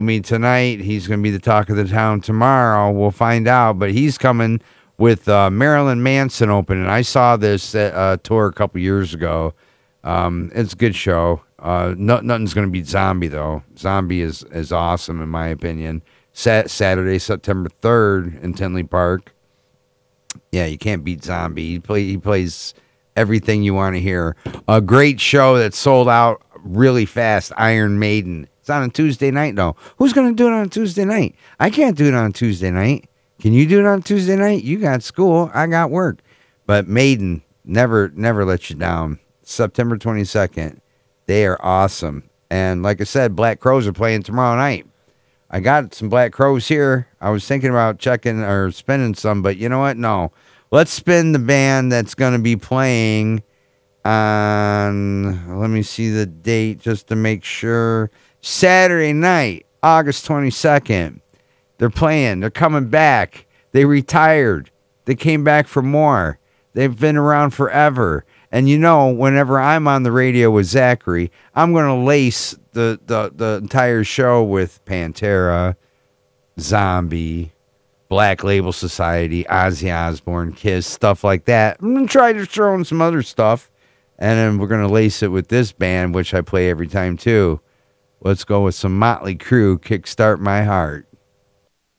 I mean, tonight he's going to be the talk of the town. Tomorrow we'll find out. But he's coming with Marilyn Manson opening. I saw this tour a couple years ago. It's a good show. Nothing's going to beat Zombie, though. Zombie is awesome, in my opinion. Saturday, September 3rd in Tinley Park. Yeah, you can't beat Zombie. He plays everything you want to hear. A great show that sold out really fast, Iron Maiden. It's on a Tuesday night, though. Who's going to do it on a Tuesday night? I can't do it on a Tuesday night. Can you do it on Tuesday night? You got school. I got work. But Maiden never let you down. September 22nd. They are awesome. And like I said, Black Crowes are playing tomorrow night. I got some Black Crowes here. I was thinking about checking or spinning some, but you know what? No. Let's spin the band that's going to be playing on, let me see the date just to make sure. Saturday night, August 22nd. They're playing. They're coming back. They retired. They came back for more. They've been around forever. And you know, whenever I'm on the radio with Zachary, I'm going to lace the entire show with Pantera, Zombie, Black Label Society, Ozzy Osbourne, Kiss, stuff like that. I'm going to try to throw in some other stuff. And then we're going to lace it with this band, which I play every time too. Let's go with some Motley Crue, Kickstart My Heart.